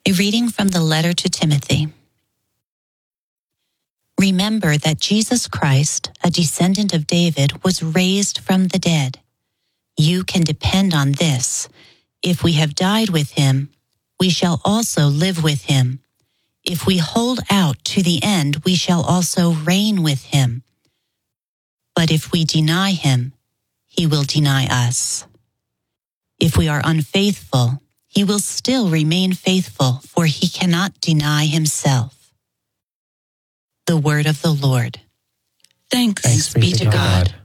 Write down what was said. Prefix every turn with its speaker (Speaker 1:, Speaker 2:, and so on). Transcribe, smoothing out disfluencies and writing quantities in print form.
Speaker 1: A reading from the letter to Timothy. Remember that Jesus Christ, a descendant of David, was raised from the dead. You can depend on this. If we have died with him, we shall also live with him. If we hold out to the end, we shall also reign with him. But if we deny him, he will deny us. If we are unfaithful, he will still remain faithful, for he cannot deny himself. The word of the Lord.
Speaker 2: Thanks be to God.